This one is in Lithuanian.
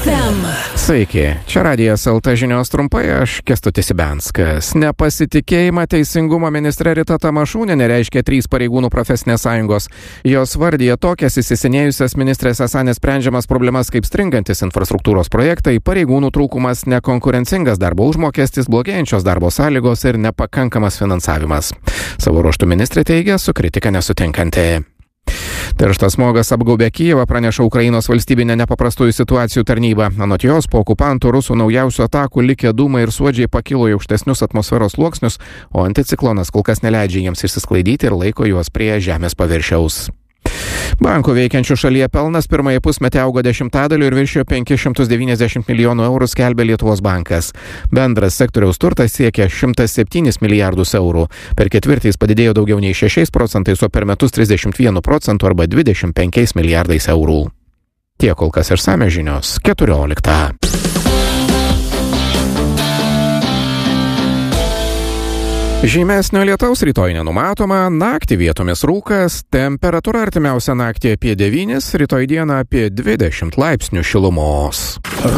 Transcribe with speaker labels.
Speaker 1: FM.
Speaker 2: Sveiki, čia Radijas LT žinios trumpai, aš Kęstutis Ibenskas. Nepasitikėjimą teisingumo ministrė Rita Tamašūnienė reiškia 3 pareigūnų profesinės sąjungos. Jos vardyje tokias įsisenėjusias ministrės esą nesprendžiamas problemas kaip stringantis infrastruktūros projektai, pareigūnų trūkumas, nekonkurencingas darbo užmokestis, blogėjančios darbo sąlygos ir nepakankamas finansavimas. Savo ruožtu ministrė teigia su kritika nesutinkanti. Tirštas smogas apgaubė Kijevą, praneša Ukrainos valstybinė nepaprastųjų situacijų tarnyba. Anot jos, po okupantų rusų naujausių atakų likę dūmai ir suodžiai pakilo į aukštesnius atmosferos sluoksnius, o anticiklonas kol kas neleidžia jiems išsisklaidyti ir laiko juos prie žemės paviršiaus. Bankų veikiančių šalyje pelnas pirmąjį pusmetį augo 10% ir viršijo 590 milijonų eurų, skelbė Lietuvos bankas. Bendras sektoriaus turtas siekia 107 milijardus eurų. Per ketvirtį jis padidėjo daugiau nei 6%, o per metus 31% arba 25 milijardais eurų. Tiek kol kas išsamios žinios 14. Žymesnio lietaus rytoj nenumatoma, naktį vietomis rūkas, temperatūra artimiausią naktį apie 9, rytoj dieną apie 20 laipsnių šilumos.